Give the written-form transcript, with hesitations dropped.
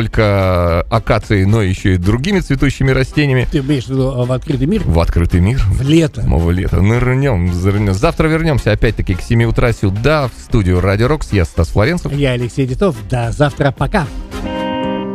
только акацией, но еще и другими цветущими растениями. Ты имеешь в виду в открытый мир? В открытый мир. В лето. Мы в лето. Нырнем. Завтра вернемся опять-таки к 7 утра сюда, в студию Радио Рокс. Я Стас Флоренцев. Я Алексей Титов. До завтра. Пока.